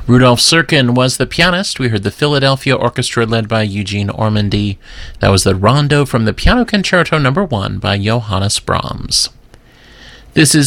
Rudolf Serkin was the pianist. We heard the Philadelphia Orchestra led by Eugene Ormandy. That was the Rondo from the Piano Concerto No. 1 by Johannes Brahms. This is